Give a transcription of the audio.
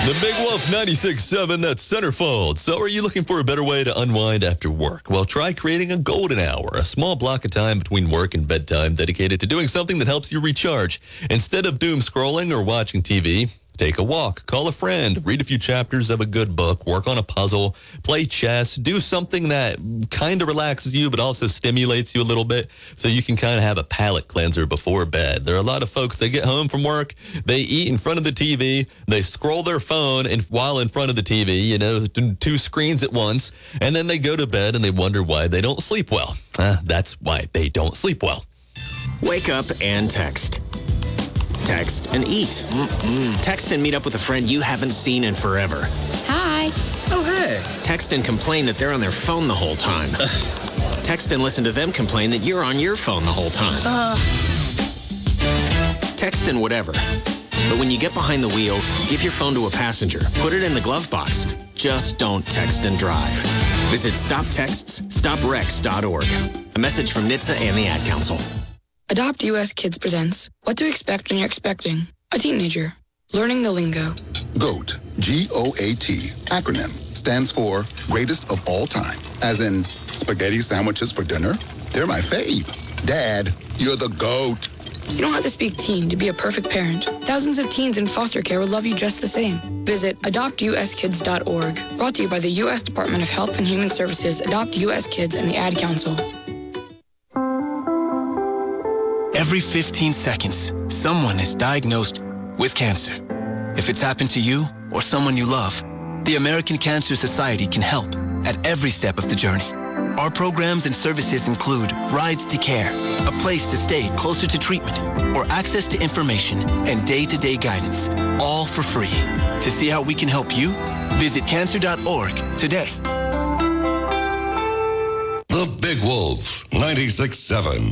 The Big Wolf 96.7, that's Centerfold. So are you looking for a better way to unwind after work? Well, try creating a golden hour, a small block of time between work and bedtime dedicated to doing something that helps you recharge. Instead of doom scrolling or watching TV, take a walk, call a friend, read a few chapters of a good book, work on a puzzle, play chess, do something that kind of relaxes you but also stimulates you a little bit so you can kind of have a palate cleanser before bed. There are a lot of folks, they get home from work, they eat in front of the TV, they scroll their phone while in front of the TV, two screens at once, and then they go to bed and they wonder why they don't sleep well. That's why they don't sleep well. Wake up and text. Text and eat. Text and meet up with a friend you haven't seen in forever. Hi. Oh, hey. Text and complain that they're on their phone the whole time. Text and listen to them complain that you're on your phone the whole time. Text and whatever. But when you get behind the wheel, give your phone to a passenger. Put it in the glove box. Just don't text and drive. Visit StopTextsStopWrecks.org. A message from NHTSA and the Ad Council. Adopt US Kids presents What to Expect When You're Expecting a Teenager. Learning the lingo. GOAT, G-O-A-T, acronym, stands for Greatest of All Time. As in, spaghetti sandwiches for dinner? They're my fave. Dad, you're the GOAT. You don't have to speak teen to be a perfect parent. Thousands of teens in foster care will love you just the same. Visit AdoptUSKids.org. Brought to you by the U.S. Department of Health and Human Services, Adopt US Kids, and the Ad Council. Every 15 seconds, someone is diagnosed with cancer. If it's happened to you or someone you love, the American Cancer Society can help at every step of the journey. Our programs and services include rides to care, a place to stay closer to treatment, or access to information and day-to-day guidance, all for free. To see how we can help you, visit cancer.org today. The Big Wolf 96.7.